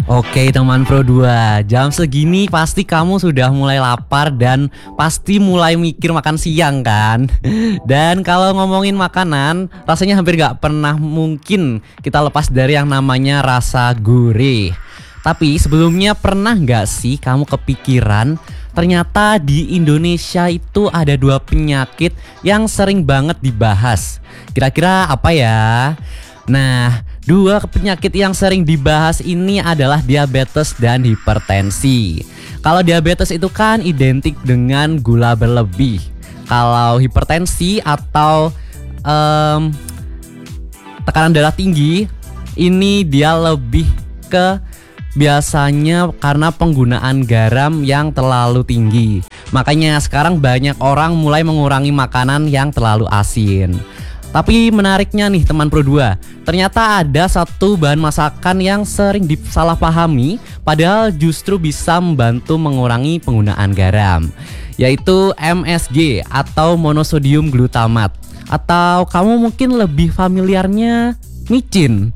Oke teman Pro 2, jam segini pasti kamu sudah mulai lapar dan pasti mulai mikir makan siang kan? Dan kalau ngomongin makanan, rasanya hampir gak pernah mungkin kita lepas dari yang namanya rasa gurih. Tapi sebelumnya pernah gak sih kamu kepikiran ternyata di Indonesia itu ada dua penyakit yang sering banget dibahas. Kira-kira apa ya? Nah, dua penyakit yang sering dibahas ini adalah diabetes dan hipertensi. Kalau diabetes itu kan identik dengan gula berlebih. Kalau hipertensi atau tekanan darah tinggi, ini dia lebih ke biasanya karena penggunaan garam yang terlalu tinggi. Makanya sekarang banyak orang mulai mengurangi makanan yang terlalu asin. Tapi menariknya nih teman Pro 2, ternyata ada satu bahan masakan yang sering disalahpahami padahal justru bisa membantu mengurangi penggunaan garam, yaitu MSG atau monosodium glutamat. Atau kamu mungkin lebih familiarnya micin.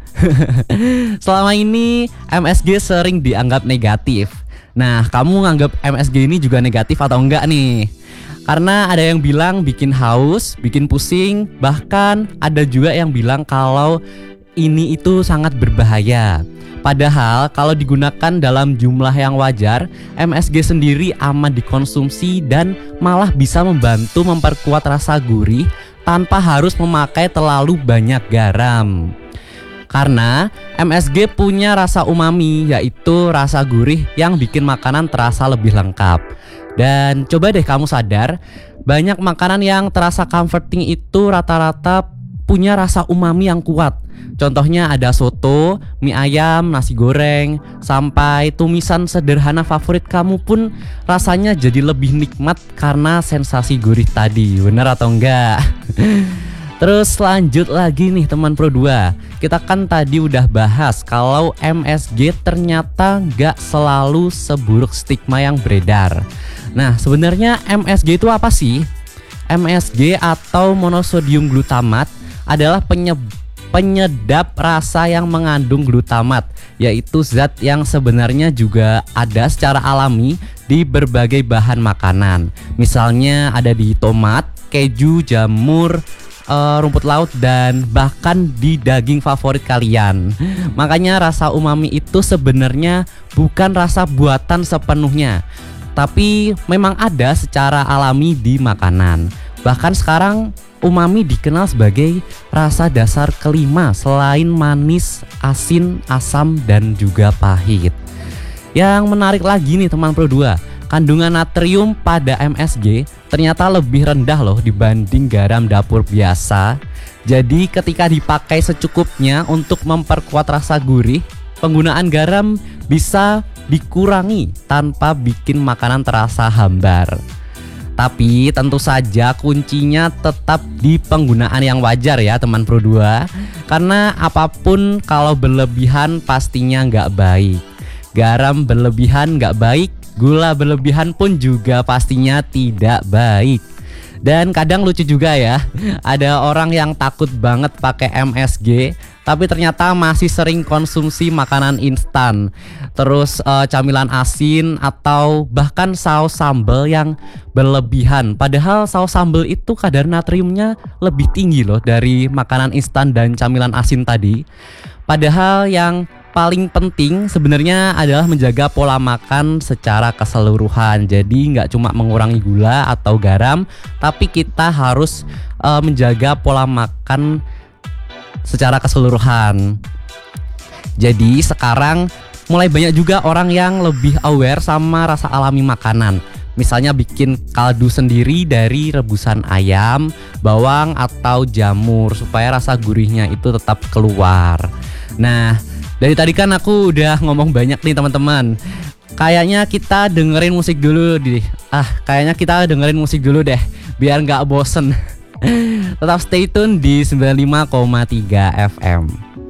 Selama ini MSG sering dianggap negatif. Nah, kamu nganggap MSG ini juga negatif atau enggak nih? Karena ada yang bilang bikin haus, bikin pusing, bahkan ada juga yang bilang kalau ini itu sangat berbahaya. Padahal kalau digunakan dalam jumlah yang wajar, MSG sendiri aman dikonsumsi dan malah bisa membantu memperkuat rasa gurih tanpa harus memakai terlalu banyak garam. Karena MSG punya rasa umami, yaitu rasa gurih yang bikin makanan terasa lebih lengkap. Dan coba deh kamu sadar, banyak makanan yang terasa comforting itu rata-rata punya rasa umami yang kuat. Contohnya ada soto, mie ayam, nasi goreng, sampai tumisan sederhana favorit kamu pun rasanya jadi lebih nikmat karena sensasi gurih tadi. Bener atau enggak? Terus lanjut lagi nih teman Pro 2, kita kan tadi udah bahas kalau MSG ternyata gak selalu seburuk stigma yang beredar. Nah, sebenarnya MSG itu apa sih? MSG atau monosodium glutamat adalah penyedap rasa yang mengandung glutamat, yaitu zat yang sebenarnya juga ada secara alami di berbagai bahan makanan. Misalnya ada di tomat, keju, jamur, rumput laut, dan bahkan di daging favorit kalian. Makanya rasa umami itu sebenarnya bukan rasa buatan sepenuhnya, tapi memang ada secara alami di makanan. Bahkan sekarang umami dikenal sebagai rasa dasar kelima selain manis, asin, asam, dan juga pahit. Yang menarik lagi nih teman Pro 2, kandungan natrium pada MSG ternyata lebih rendah loh dibanding garam dapur biasa. Jadi ketika dipakai secukupnya untuk memperkuat rasa gurih, penggunaan garam bisa dikurangi tanpa bikin makanan terasa hambar. Tapi tentu saja kuncinya tetap di penggunaan yang wajar ya teman Pro 2. Karena apapun kalau berlebihan pastinya nggak baik. Garam berlebihan nggak baik, gula berlebihan pun juga pastinya tidak baik. Dan kadang lucu juga ya, ada orang yang takut banget pakai MSG tapi ternyata masih sering konsumsi makanan instan, terus camilan asin atau bahkan saus sambal yang berlebihan. Padahal saus sambal itu kadar natriumnya lebih tinggi loh dari makanan instan dan camilan asin tadi. Padahal yang paling penting sebenarnya adalah menjaga pola makan secara keseluruhan. Jadi nggak cuma mengurangi gula atau garam, tapi kita harus menjaga pola makan secara keseluruhan. Jadi sekarang mulai banyak juga orang yang lebih aware sama rasa alami makanan. Misalnya bikin kaldu sendiri dari rebusan ayam, bawang, atau jamur supaya rasa gurihnya itu tetap keluar. Nah, dari tadi kan aku udah ngomong banyak nih teman-teman. Kayaknya kita dengerin musik dulu deh. Kayaknya kita dengerin musik dulu deh biar nggak bosen. Tetap stay tune di 95,3 FM.